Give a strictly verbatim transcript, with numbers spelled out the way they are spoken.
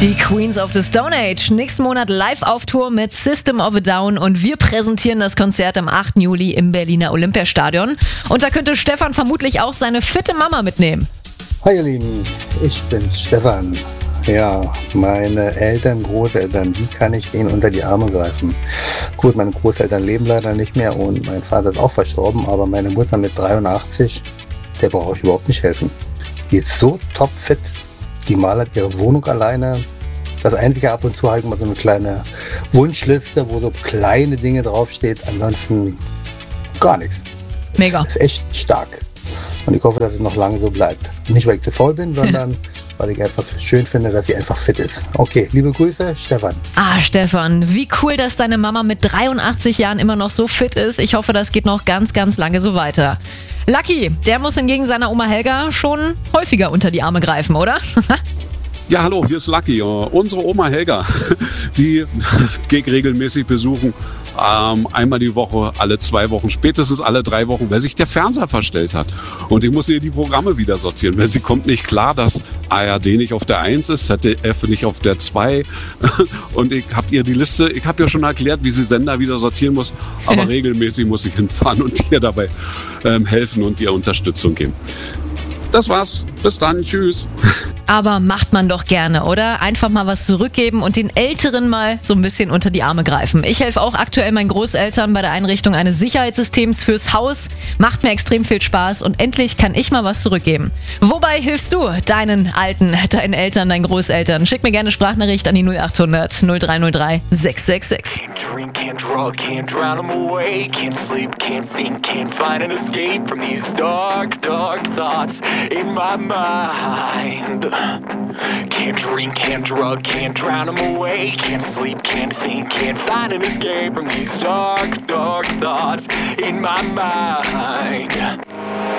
Die Queens of the Stone Age. Nächsten Monat live auf Tour mit System of a Down und wir präsentieren das Konzert am achten Juli im Berliner Olympiastadion. Und da könnte Stefan vermutlich auch seine fitte Mama mitnehmen. Hi ihr Lieben, ich bin's, Stefan. Ja, meine Eltern, Großeltern, die kann ich denen unter die Arme greifen. Gut, meine Großeltern leben leider nicht mehr und mein Vater ist auch verstorben, aber meine Mutter mit dreiundachtzig, der brauche ich überhaupt nicht helfen. Die ist so topfit, die malert ihre Wohnung alleine. Das Einzige, ab und zu halt mal so eine kleine Wunschliste, wo so kleine Dinge draufsteht, ansonsten gar nichts. Mega. Das ist echt stark. Und ich hoffe, dass es noch lange so bleibt. Nicht, weil ich zu faul bin, sondern weil ich einfach schön finde, dass sie einfach fit ist. Okay, liebe Grüße, Stefan. Ah, Stefan, wie cool, dass deine Mama mit dreiundachtzig Jahren immer noch so fit ist. Ich hoffe, das geht noch ganz, ganz lange so weiter. Lucky, der muss hingegen seiner Oma Helga schon häufiger unter die Arme greifen, oder? Ja, hallo, hier ist Lucky. Uh, unsere Oma Helga, die gehe ich regelmäßig besuchen. Ähm, einmal die Woche, alle zwei Wochen, spätestens alle drei Wochen, weil sich der Fernseher verstellt hat. Und ich muss ihr die Programme wieder sortieren, weil sie kommt nicht klar, dass A R D nicht auf der eins ist, Z D F nicht auf der zwei. Und ich habe ihr die Liste, ich habe ihr schon erklärt, wie sie Sender wieder sortieren muss. Aber regelmäßig muss ich hinfahren und ihr dabei ähm, helfen und ihr Unterstützung geben. Das war's. Bis dann. Tschüss. Aber macht man doch gerne, oder? Einfach mal was zurückgeben und den Älteren mal so ein bisschen unter die Arme greifen. Ich helfe auch aktuell meinen Großeltern bei der Einrichtung eines Sicherheitssystems fürs Haus. Macht mir extrem viel Spaß und endlich kann ich mal was zurückgeben. Wobei hilfst du deinen Alten, deinen Eltern, deinen Großeltern? Schick mir gerne Sprachnachricht an die null acht hundert null drei null drei sechs sechs sechs. Can't drink, can't drug, can't drown 'em away. Can't sleep, can't think, can't find an escape from these dark, dark thoughts in my mind. Can't drink, can't drug, can't drown 'em away. Can't sleep, can't think, can't find an escape from these dark, dark thoughts in my mind.